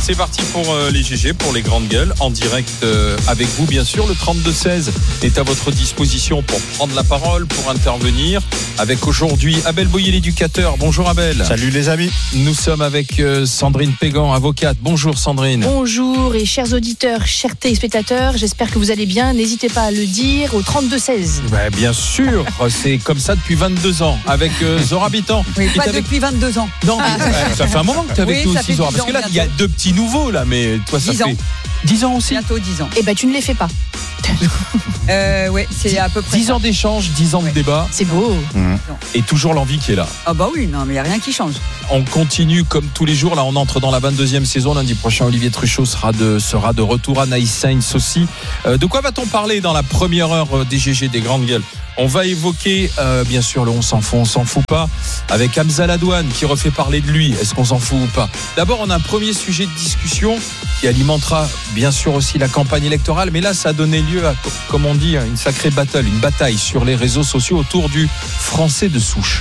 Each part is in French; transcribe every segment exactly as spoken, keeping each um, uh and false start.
C'est parti pour euh, les G G, pour les grandes gueules, en direct euh, avec vous bien sûr. Le trente-deux seize est à votre disposition pour prendre la parole, pour intervenir. Avec aujourd'hui Abel Boyer, l'éducateur. Bonjour Abel. Salut les amis. Nous sommes avec euh, Sandrine Pégan, avocate. Bonjour Sandrine. Bonjour et chers auditeurs, chers téléspectateurs, j'espère que vous allez bien. N'hésitez pas à le dire au trente-deux seize. Bah, bien sûr, c'est comme ça depuis vingt-deux ans avec euh, Zora Bitan. Oui, pas depuis vingt-deux ans. Non, mais, ouais, ça fait un moment que tu es avec Oui, nous ça aussi fait Zora. dix Parce que là, ans, il y a deux petits nouveaux là, mais toi ça dix fait ans. dix ans aussi. Bientôt dix ans. Eh ben tu ne les fais pas. Euh, ouais, c'est à peu près dix ça. ans d'échange, dix ans de Ouais. débat. C'est beau. Mmh. Et toujours l'envie qui est là. Ah bah oui, non, mais il n'y a rien qui change. On continue comme tous les jours. Là, on entre dans la vingt-deuxième saison. Lundi prochain, Olivier Truchot sera de, sera de retour. Anaïs Sainz aussi. Euh, de quoi va-t-on parler dans la première heure des G G, des grandes gueules? On va évoquer, euh, bien sûr, le on s'en fout, on s'en fout pas, avec Hamza Ladouane qui refait parler de lui. Est-ce qu'on s'en fout ou pas? D'abord, on a un premier sujet de discussion qui alimentera, bien sûr, aussi la campagne électorale. Mais là, ça a donné lieu à, comme on dit, une sacrée battle, une bataille sur les réseaux sociaux autour du français de souche.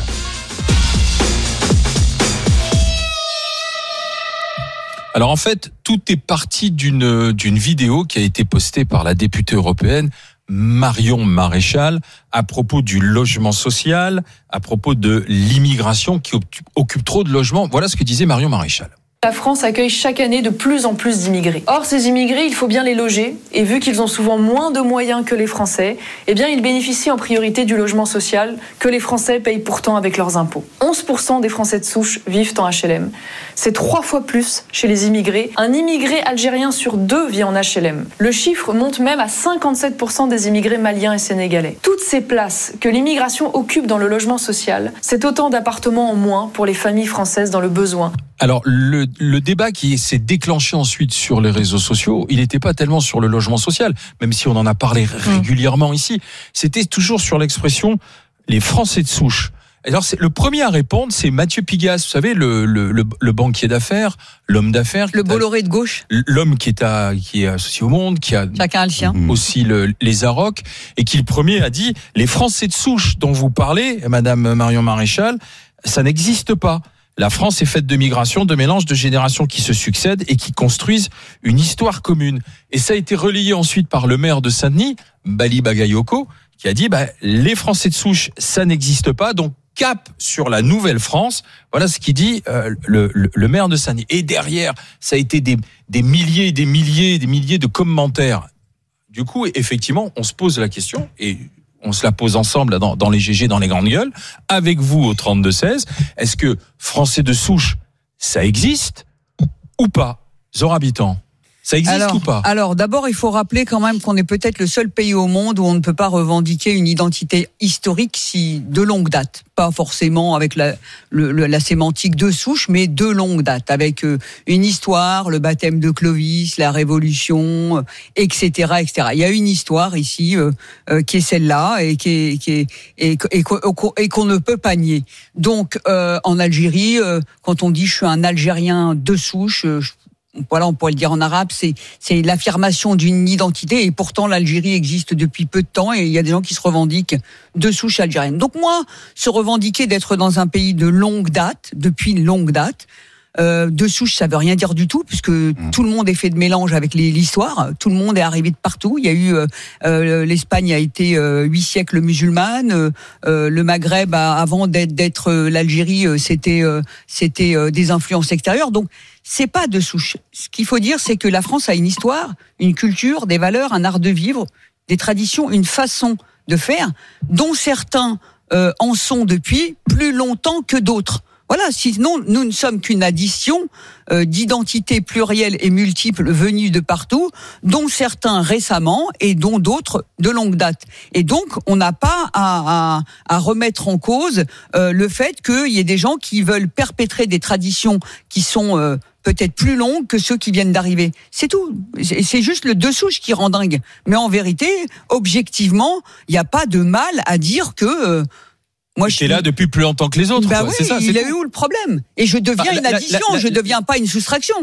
Alors en fait, tout est parti d'une, d'une vidéo qui a été postée par la députée européenne Marion Maréchal à propos du logement social, à propos de l'immigration qui occupe trop de logements. Voilà ce que disait Marion Maréchal. La France accueille chaque année de plus en plus d'immigrés. Or, ces immigrés, il faut bien les loger. Et vu qu'ils ont souvent moins de moyens que les Français, eh bien, ils bénéficient en priorité du logement social que les Français payent pourtant avec leurs impôts. onze pour cent des Français de souche vivent en H L M. C'est trois fois plus chez les immigrés. Un immigré algérien sur deux vit en H L M. Le chiffre monte même à cinquante-sept pour cent des immigrés maliens et sénégalais. Toutes ces places que l'immigration occupe dans le logement social, c'est autant d'appartements en moins pour les familles françaises dans le besoin. Alors, le, le débat qui s'est déclenché ensuite sur les réseaux sociaux, il n'était pas tellement sur le logement social, même si on en a parlé régulièrement ici. C'était toujours sur l'expression « les Français de souche ». Alors, c'est, le premier à répondre, c'est Mathieu Pigasse, vous savez, le, le, le, le banquier d'affaires, l'homme d'affaires. Le Bolloré de gauche. L'homme qui est, à, qui est associé au Monde, qui a Chacun a le sien. aussi le, les Arocs, et qui le premier a dit « les Français de souche dont vous parlez, Madame Marion Maréchal, ça n'existe pas ». La France est faite de migration, de mélange de générations qui se succèdent et qui construisent une histoire commune. Et ça a été relayé ensuite par le maire de Saint-Denis, Bali Bagayoko, qui a dit bah, les Français de souche, ça n'existe pas, donc cap sur la Nouvelle-France. Voilà ce qu'il dit euh, le, le, le maire de Saint-Denis. Et derrière, ça a été des, des milliers, des milliers, des milliers de commentaires. Du coup, effectivement, on se pose la question et on se la pose ensemble dans, dans les G G, dans les grandes gueules, avec vous au trente-deux seize. Est-ce que Français de souche, ça existe ou pas? Zora Bitan, ça existe alors, ou pas? Alors, d'abord, il faut rappeler quand même qu'on est peut-être le seul pays au monde où on ne peut pas revendiquer une identité historique si de longue date. Pas forcément avec la, le, la sémantique de souche, mais de longue date, avec euh, une histoire, le baptême de Clovis, la Révolution, euh, et cetera, et cetera. Il y a une histoire ici euh, euh, qui est celle-là et qui est, qui est et, et, et, et qu'on ne peut pas nier. Donc, euh, en Algérie, euh, quand on dit je suis un Algérien de souche, euh, voilà, on pourrait le dire en arabe, c'est, c'est l'affirmation d'une identité, et pourtant l'Algérie existe depuis peu de temps et il y a des gens qui se revendiquent de souche algérienne. Donc moi, se revendiquer d'être dans un pays de longue date, depuis une longue date, euh, de souche, ça veut rien dire du tout, puisque mmh. tout le monde est fait de mélange avec les, l'histoire, tout le monde est arrivé de partout. Il y a eu, euh, euh, l'Espagne a été euh, huit siècles musulmane, euh, euh, le Maghreb, a, avant d'être, d'être euh, l'Algérie, euh, c'était, euh, c'était euh, des influences extérieures. Donc, c'est pas de souche. Ce qu'il faut dire, c'est que la France a une histoire, une culture, des valeurs, un art de vivre, des traditions, une façon de faire, dont certains euh, en sont depuis plus longtemps que d'autres. Voilà, sinon nous ne sommes qu'une addition euh, d'identités plurielles et multiples venues de partout, dont certains récemment et dont d'autres de longue date. Et donc on n'a pas à, à, à remettre en cause euh, le fait qu'il y ait des gens qui veulent perpétrer des traditions qui sont euh, peut-être plus longues que ceux qui viennent d'arriver. C'est tout. C'est juste le de souche qui rend dingue. Mais en vérité, objectivement, il n'y a pas de mal à dire que... Euh, Moi, je suis là depuis plus longtemps que les autres. Bah quoi. oui, c'est ça, c'est il tout. a eu où le problème? Et je deviens bah, une la, addition, la, la, je ne deviens pas une soustraction.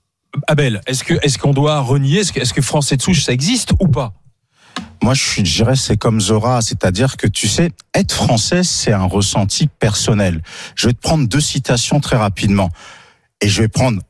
Abel, est-ce que est-ce qu'on doit renier, est-ce que est-ce que Français de souche ça existe ou pas? Moi, je dirais c'est comme Zora, c'est-à-dire que tu sais, être français, c'est un ressenti personnel. Je vais te prendre deux citations très rapidement, et je vais prendre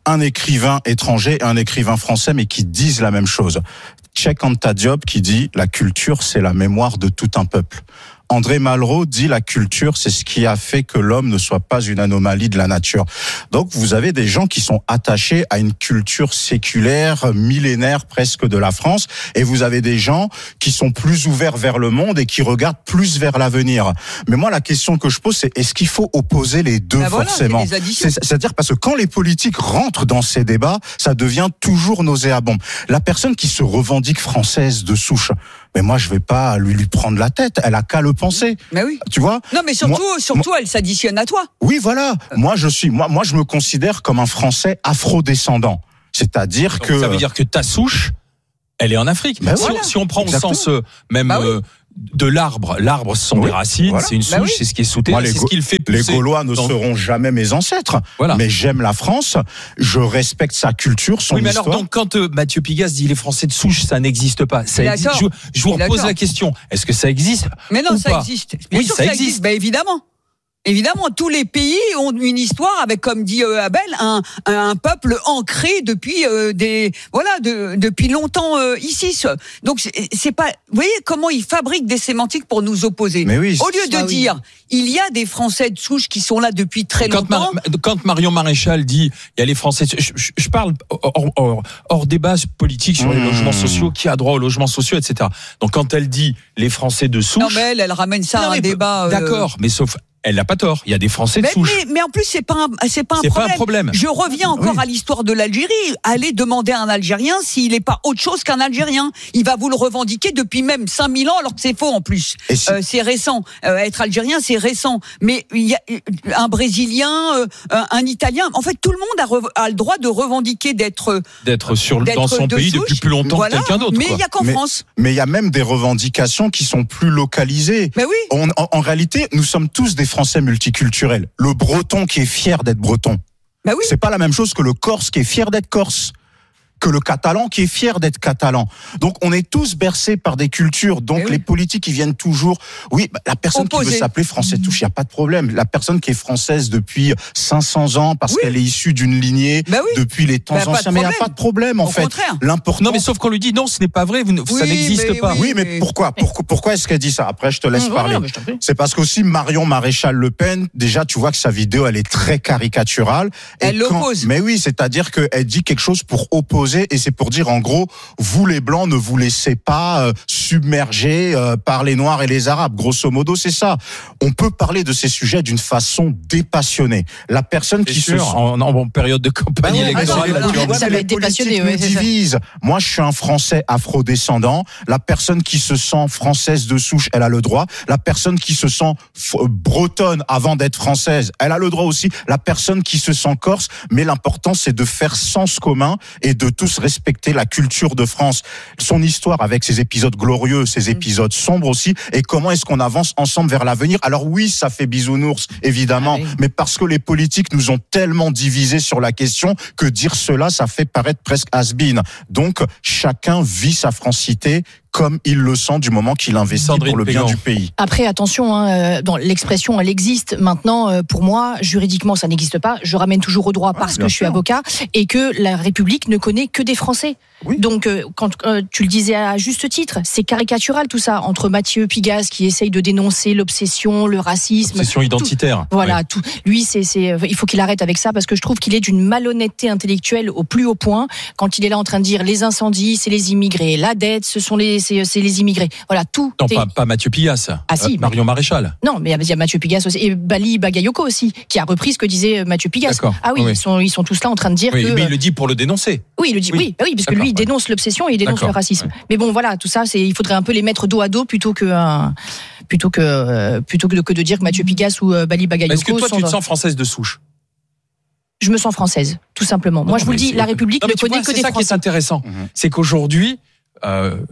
un écrivain étranger et un écrivain français, mais qui disent la même chose. Cheikh Anta Diop qui dit « La culture, c'est la mémoire de tout un peuple ». André Malraux dit la culture, c'est ce qui a fait que l'homme ne soit pas une anomalie de la nature. Donc vous avez des gens qui sont attachés à une culture séculaire, millénaire presque de la France, et vous avez des gens qui sont plus ouverts vers le monde et qui regardent plus vers l'avenir. Mais moi la question que je pose, c'est est-ce qu'il faut opposer les deux ben voilà, forcément c'est c'est, C'est-à-dire parce que quand les politiques rentrent dans ces débats, ça devient toujours nauséabond. La personne qui se revendique française de souche, mais moi je vais pas lui lui prendre la tête, elle a qu'à le penser. Mais oui. Tu vois? Non, mais surtout, moi, surtout, moi, elle s'additionne à toi. Oui, voilà. Moi, je suis, moi, moi, je me considère comme un Français afro-descendant. C'est-à-dire Donc, que ça veut dire que ta souche, elle est en Afrique. Ben si, voilà. on, si on prend Exactement. au sens euh, même Bah oui. euh, de l'arbre, l'arbre ce sont Oui. des racines, Voilà. c'est une souche, Bah oui. c'est ce qui est sous terre, Moi, les c'est Go- ce qui le fait les pousser. Gaulois ne dans- seront jamais mes ancêtres. Voilà. Mais j'aime la France. Je respecte sa culture, son Oui, mais histoire. alors donc quand euh, Mathieu Pigasse dit les Français de souche, ça n'existe pas. Ça Il a existe. tort. Je, je vous Il a repose tort. la question. Est-ce que ça existe? Mais non, ou ça pas existe. Bien Oui, sûr ça que existe. Ben évidemment. Évidemment, tous les pays ont une histoire avec, comme dit euh, Abel, un, un peuple ancré depuis euh, des voilà de, depuis longtemps euh, ici. Donc c'est, c'est pas. Vous voyez comment ils fabriquent des sémantiques pour nous opposer. Mais oui. Au lieu de Ah oui. dire, il y a des Français de souche qui sont là depuis très Quand, longtemps. Mar- quand Marion Maréchal dit il y a les Français, je, je- je parle hors, hors, hors débat politique sur les Mmh. logements sociaux, qui a droit aux logements sociaux, et cetera. Donc quand elle dit les Français de souche, Non mais elle, elle ramène ça Non, à un mais débat. euh, d'accord, mais sauf elle n'a pas tort. Il y a des Français de Mais, souche. mais, mais en plus, c'est pas un, c'est pas un C'est pas problème. un problème. Je reviens encore Oui. à l'histoire de l'Algérie. Allez demander à un Algérien s'il n'est pas autre chose qu'un Algérien. Il va vous le revendiquer depuis même cinq mille ans, alors que c'est faux en plus. Et si- Euh, c'est récent. Euh, être algérien, c'est récent. Mais il y a euh, un Brésilien, euh, un, un Italien. En fait, tout le monde a, re- a le droit de revendiquer d'être, D'être sur d'être dans son de pays souche. depuis plus longtemps Voilà. que quelqu'un d'autre. Mais quoi. il y a qu'en Mais- France. Mais il y a même des revendications qui sont plus localisées. Mais oui. On, en, en réalité, nous sommes tous des Français multiculturels. Le Breton qui est fier d'être Breton, Bah oui. c'est pas la même chose que le Corse qui est fier d'être Corse, que le Catalan qui est fier d'être Catalan. Donc on est tous bercés par des cultures. Donc Eh oui. les politiques ils viennent toujours. Oui, bah, la personne qui Opposés. veut s'appeler Français de souche, il y a pas de problème. La personne qui est française depuis cinq cents ans parce Oui. qu'elle est issue d'une lignée Bah oui. depuis les temps Bah, pas de anciens, mais il y a problème. pas de problème en Au fait. contraire. L'important. Non, mais sauf qu'on lui dit non, ce n'est pas vrai, vous ne- ça Oui, n'existe mais pas. oui. Oui, mais mais- pourquoi, pourquoi, pourquoi est-ce qu'elle dit ça? Après, je te laisse Mmh, parler. voilà, mais je t'en prie. C'est parce qu'aussi Marion Maréchal Le Pen, déjà, tu vois que sa vidéo, elle est très caricaturale. Et Elle quand- l'oppose. Mais oui, c'est-à-dire qu'elle dit quelque chose pour opposer, et c'est pour dire, en gros, vous les Blancs, ne vous laissez pas euh, submerger euh, par les Noirs et les Arabes. Grosso modo, c'est ça. On peut parler de ces sujets d'une façon dépassionnée. La personne C'est qui se sûr, sent... en, en période de campagne Ah ouais, électorale, mais là, non, tu mais vois. ça les va être politiques dépassionné, nous ouais, c'est ça. divisent. Moi, je suis un Français afro-descendant. La personne qui se sent française de souche, elle a le droit. La personne qui se sent f- bretonne avant d'être française, elle a le droit aussi. La personne qui se sent corse, mais l'important, c'est de faire sens commun et de tous respecter la culture de France, son histoire avec ses épisodes glorieux, ses épisodes sombres aussi, et comment est-ce qu'on avance ensemble vers l'avenir. Alors oui, ça fait bisounours, évidemment, Ah oui. mais parce que les politiques nous ont tellement divisés sur la question que dire cela, ça fait paraître presque has-been. Donc, chacun vit sa francité comme il le sent du moment qu'il investit Sandrine pour le bien Pégan. du pays. Après, attention, hein, euh, dans l'expression, elle existe. Maintenant, euh, pour moi, juridiquement, ça n'existe pas. Je ramène toujours au droit parce bien que je suis sûr. avocat et que la République ne connaît que des Français. Oui. Donc, euh, quand euh, tu le disais à juste titre, c'est caricatural tout ça entre Mathieu Pigasse qui essaye de dénoncer l'obsession, le racisme. Obsession tout- identitaire. Voilà, Ouais. tout. Lui, c'est, c'est, il faut qu'il arrête avec ça parce que je trouve qu'il est d'une malhonnêteté intellectuelle au plus haut point quand il est là en train de dire les incendies, c'est les immigrés, la dette, ce sont les, c'est, c'est les immigrés. Voilà, tout. Non, est- pas, pas Mathieu Pigasse. Ah, si, Euh, Marion Maréchal. Non, mais il y a Mathieu Pigasse aussi et Bali Bagayoko aussi qui a repris ce que disait Mathieu Pigasse. D'accord. Ah oui, Oui. ils sont, ils sont tous là en train de dire Oui, que. mais il le dit pour le dénoncer. Oui, il le dit. Oui. Oui, oui, parce que D'accord, lui, il ouais. dénonce l'obsession et il dénonce D'accord, le racisme. ouais. Mais bon, voilà, tout ça, c'est, il faudrait un peu les mettre dos à dos plutôt que, un- plutôt que, euh, plutôt que de, que de dire que Mathieu Pigasse ou euh, Bali Bagayoko Est-ce que toi, sont. tu te dans- sens française de souche? Je me sens française, tout simplement. Moi, Non, je vous mais le dis, c'est- la République Non, ne mais tu connaît vois, que c'est des ça qui est Français. intéressant. Mhm. C'est qu'aujourd'hui, euh,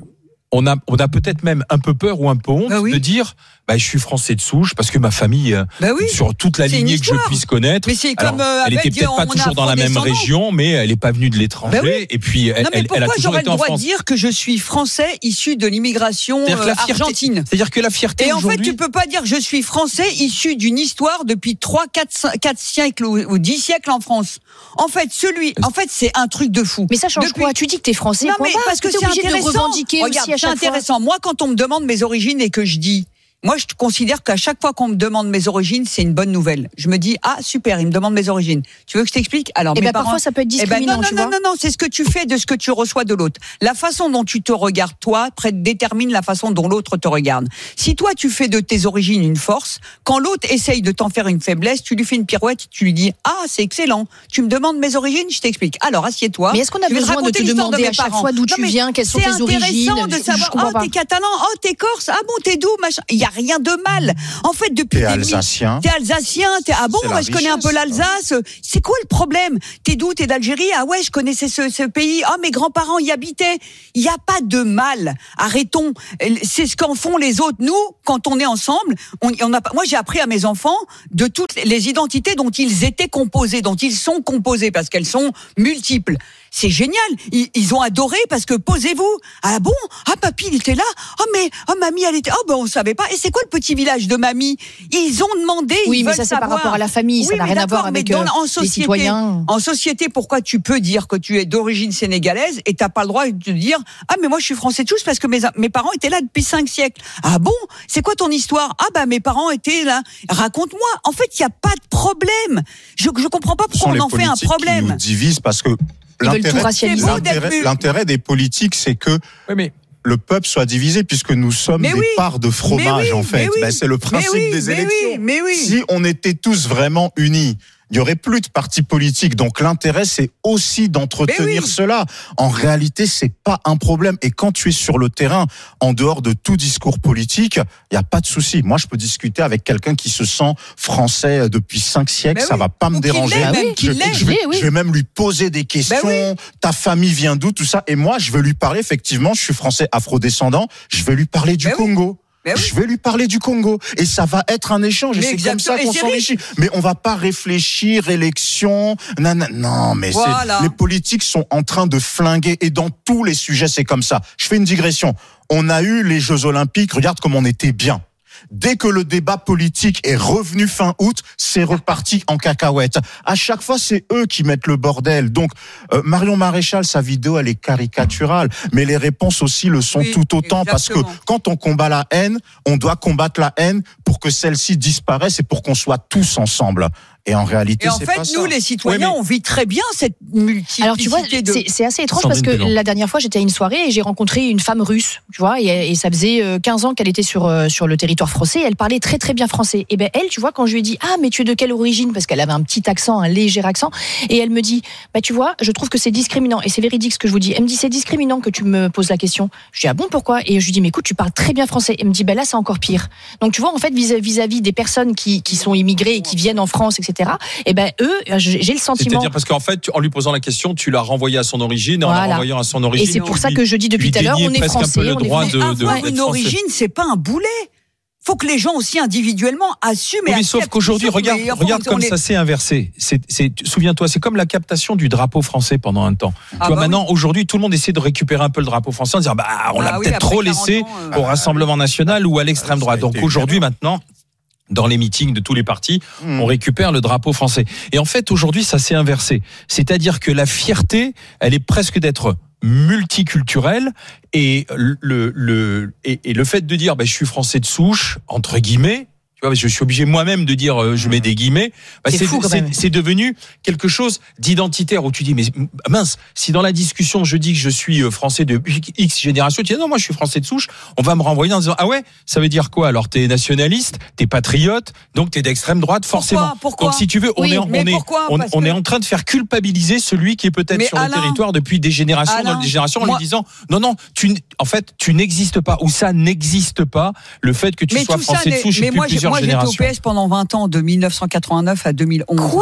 on a, on a peut-être même un peu peur ou un peu honte bah oui. de dire, bah, je suis français de souche parce que ma famille, bah oui. sur toute la c'est lignée que je puisse connaître. Mais c'est alors, comme euh, elle était peut-être pas toujours dans la même région, mais elle est pas venue de l'étranger. Bah oui. Et puis, elle, non, mais elle, elle a toujours j'aurais été le en droit France. de dire que je suis français issu de l'immigration C'est-à-dire que la fierté, argentine. C'est-à-dire que la fierté Et en aujourd'hui... fait, tu peux pas dire je suis français issu d'une histoire depuis trois, quatre siècles ou, ou dix siècles en France. En fait, celui, en fait, c'est un truc de fou. Mais ça change depuis... quoi? Tu dis que t'es français. Non, mais parce que c'est intéressant. De revendiquer Regarde, aussi à c'est chaque intéressant. fois. Moi, quand on me demande mes origines et que je dis, moi, je considère qu'à chaque fois qu'on me demande mes origines, c'est une bonne nouvelle. Je me dis, ah, super, il me demande mes origines. Tu veux que je t'explique? Alors, et mes ben parents... parfois, ça peut être discriminant, eh ben, non, non, tu non, vois. non, non, c'est ce que tu fais de ce que tu reçois de l'autre. La façon dont tu te regardes, toi, détermine la façon dont l'autre te regarde. Si toi, tu fais de tes origines une force, quand l'autre essaye de t'en faire une faiblesse, tu lui fais une pirouette, tu lui dis, ah, c'est excellent. Tu me demandes mes origines, je t'explique. Alors, assieds-toi. Mais est-ce qu'on a besoin de te demander à chaque fois d'où tu viens, quelles sont tes origines? C'est intéressant de savoir, oh, t'es catalan, oh, t'es corse, ah bon, t'es d'où, machin. Il y a rien de mal. En fait, depuis t'es alsacien. T'es alsacien, t'es ah bon, moi je connais un peu l'Alsace. C'est quoi le problème? T'es d'où? T'es d'Algérie? Ah ouais, je connaissais ce, ce pays. Ah, mes grands-parents y habitaient. Il y a pas de mal. Arrêtons. C'est ce qu'en font les autres. Nous, quand on est ensemble, on, on a. Moi, j'ai appris à mes enfants de toutes les identités dont ils étaient composés, dont ils sont composés, parce qu'elles sont multiples. C'est génial. Ils, ils ont adoré parce que posez-vous. Ah bon? Ah papy il était là. Ah mais ah mamie elle était. Oh ben on savait pas. Et c'est quoi le petit village de mamie? Ils ont demandé. Oui ils mais veulent ça c'est savoir. par rapport à la famille. Oui, ça n'a rien à voir avec dans, euh, en les société, citoyens. En société, pourquoi tu peux dire que tu es d'origine sénégalaise et t'as pas le droit de te dire ah mais moi je suis français de tous parce que mes mes parents étaient là depuis cinq siècles. Ah bon? C'est quoi ton histoire? Ah ben mes parents étaient là. Raconte-moi. En fait il y a pas de problème. Je je comprends pas pourquoi on en fait un problème. Qui nous divise parce que L'intérêt, l'intérêt, l'intérêt des politiques, c'est que oui, mais... le peuple soit divisé, puisque nous sommes mais des oui, parts de fromage, oui, en fait. Oui, ben, c'est le principe oui, des élections. Oui, mais oui. Si on était tous vraiment unis, il y aurait plus de partis politiques. Donc l'intérêt, c'est aussi d'entretenir oui. cela. En réalité, c'est pas un problème. Et quand tu es sur le terrain, en dehors de tout discours politique, il y a pas de souci. Moi, je peux discuter avec quelqu'un qui se sent français depuis cinq siècles. Ben ça oui. va pas me Ou déranger. Même, je, je, je, vais, oui. je vais même lui poser des questions. Ben oui. Ta famille vient d'où, tout ça. Et moi, je vais lui parler. Effectivement, je suis français afro-descendant. Je vais lui parler du ben Congo. Oui. Oui. Je vais lui parler du Congo et ça va être un échange. Et c'est comme ça qu'on s'enrichit. Mais on va pas réfléchir élection. Non, non, non mais voilà. c'est, les politiques sont en train de flinguer et dans tous les sujets c'est comme ça. Je fais une digression. On a eu les Jeux Olympiques. Regarde comme on était bien. Dès que le débat politique est revenu fin août, c'est reparti en cacahuète. À chaque fois, c'est eux qui mettent le bordel. Donc, euh, Marion Maréchal, sa vidéo, elle est caricaturale, mais les réponses aussi le sont oui, tout autant, exactement. Parce que quand on combat la haine, on doit combattre la haine pour que celle-ci disparaisse et pour qu'on soit tous ensemble. Et en réalité, et en c'est fait, pas nous, ça. les citoyens, oui, mais... on vit très bien cette multiplicité. Alors, tu vois, de... c'est, c'est assez étrange Sandrine parce que Pélan. la dernière fois, j'étais à une soirée et j'ai rencontré une femme russe, tu vois, et, et ça faisait quinze ans qu'elle était sur, sur le territoire français. Et elle parlait très, très bien français. Et ben, elle, tu vois, quand je lui ai dit, ah, mais tu es de quelle origine? Parce qu'elle avait un petit accent, un léger accent. Et elle me dit, bah, tu vois, je trouve que c'est discriminant. Et c'est véridique ce que je vous dis. Elle me dit, c'est discriminant que tu me poses la question. Je dis, ah bon, pourquoi? Et je lui dis, mais écoute, tu parles très bien français. Elle me dit, bah, là, c'est encore pire. Donc, tu vois, en fait, vis-à-vis des personnes qui, qui sont immigrées et qui viennent en France, et cetera, et ben, eux, j'ai le sentiment. C'est-à-dire parce qu'en fait, en lui posant la question, tu l'as renvoyé à son origine, et en voilà. la renvoyant à son origine. Et c'est pour ça que je dis depuis tout à l'heure, on est français, le on droit est de, de, avoir de, une origine, c'est pas un boulet. Faut que les gens aussi individuellement assument. Oui, mais sauf qu'aujourd'hui, regarde, mais, enfin, regarde comme est... ça s'est inversé. C'est, c'est, souviens-toi, c'est comme la captation du drapeau français pendant un temps. Ah tu bah vois, maintenant, oui. aujourd'hui, tout le monde essaie de récupérer un peu le drapeau français en disant, bah, on ah l'a oui, peut-être trop laissé ans, euh... au Rassemblement National ou à l'extrême droite. Donc aujourd'hui, bien. maintenant, dans les meetings de tous les partis, mmh. on récupère le drapeau français. Et en fait, aujourd'hui, ça s'est inversé. C'est-à-dire que la fierté, elle est presque d'être multiculturelle et le, le, et, et le fait de dire, bah, je suis français de souche, entre guillemets, tu vois, je suis obligé moi-même de dire, euh, je mets des guillemets. Bah, c'est, c'est, fou, c'est, c'est devenu quelque chose d'identitaire où tu dis, mais mince, si dans la discussion je dis que je suis français de X génération, tu dis non, moi je suis français de souche, on va me renvoyer en disant, ah ouais, ça veut dire quoi? Alors t'es nationaliste, t'es patriote, donc t'es d'extrême droite, forcément. Pourquoi, pourquoi donc si tu veux, on oui, est, on est, pourquoi, on, on que... est en train de faire culpabiliser celui qui est peut-être mais sur Alain, le territoire depuis des générations, Alain, dans des générations, en moi, lui disant, non, non, tu, en fait, tu n'existes pas, ou ça n'existe pas, le fait que tu mais sois français ça, de souche mais depuis moi, plusieurs moi, générations. J'étais au P S pendant vingt ans, de mille neuf cent quatre-vingt-neuf à deux mille onze. Quoi?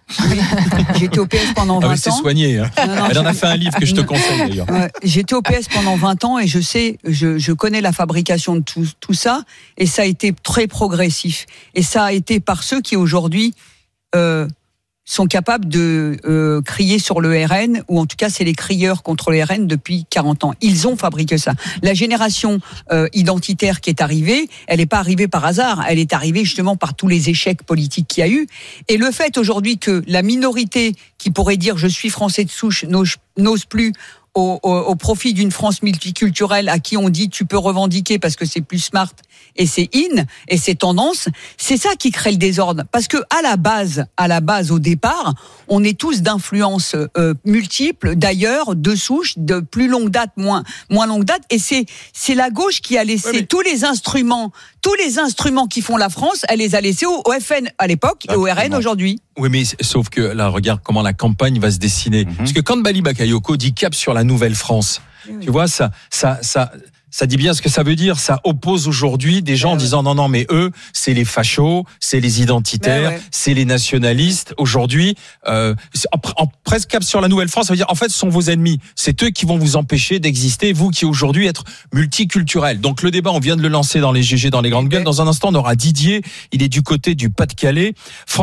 Oui. J'étais au P S pendant vingt Ah oui, c'est ans. soigné. Hein. Non, non, Elle en je- a fait un livre que je te conseille d'ailleurs. Ouais, j'étais au P S pendant vingt ans et je sais, je, je connais la fabrication de tout, tout ça et ça a été très progressif. Et ça a été par ceux qui aujourd'hui euh, sont capables de euh, crier sur le R N, ou en tout cas c'est les crieurs contre le R N depuis quarante ans. Ils ont fabriqué ça. La génération euh, identitaire qui est arrivée, elle n'est pas arrivée par hasard, elle est arrivée justement par tous les échecs politiques qu'il y a eu. Et le fait aujourd'hui que la minorité qui pourrait dire je suis français de souche n'ose, n'ose plus Au, au, au profit d'une France multiculturelle à qui on dit tu peux revendiquer parce que c'est plus smart et c'est in et c'est tendance, c'est ça qui crée le désordre. Parce que à la base, à la base au départ, on est tous d'influences euh, multiples, d'ailleurs, de souche, de plus longue date, moins moins longue date, et c'est c'est la gauche qui a laissé Ouais, mais... tous les instruments, tous les instruments qui font la France, elle les a laissés au, au F N à l'époque et au R N aujourd'hui. Oui, mais sauf que là, regarde comment la campagne va se dessiner. Mm-hmm. Parce que quand Bali Bakayoko dit cap sur la nouvelle France, oui. tu vois, ça, ça, ça, ça dit bien ce que ça veut dire. Ça oppose aujourd'hui des gens ouais, en disant non, non, mais eux, c'est les fachos, c'est les identitaires, ouais, ouais. c'est les nationalistes. Aujourd'hui, euh, en, en presque cap sur la nouvelle France, ça veut dire en fait, ce sont vos ennemis. C'est eux qui vont vous empêcher d'exister, vous qui aujourd'hui êtes multiculturel. Donc le débat, on vient de le lancer dans les G G, dans les grandes gueules. Dans un instant, on aura Didier. Il est du côté du Pas-de-Calais.